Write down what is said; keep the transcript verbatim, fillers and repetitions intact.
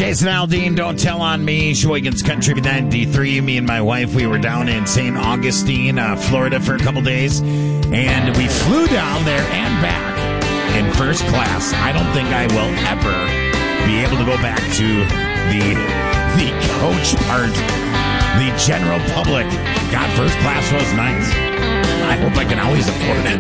Jason Aldean, Don't Tell on Me, Sheboygan's Country ninety-three. Me and my wife, we were down in Saint Augustine, uh, Florida for a couple days, and we flew down there and back in first class. I don't think I will ever be able to go back to the the coach part, the general public. God, first class was nice. I hope I can always afford it.